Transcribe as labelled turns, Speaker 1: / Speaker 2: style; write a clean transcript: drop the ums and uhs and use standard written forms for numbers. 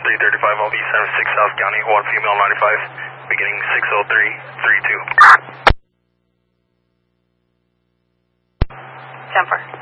Speaker 1: 335 LB 76 South County, 1 female 95, beginning 60332.
Speaker 2: 10-4.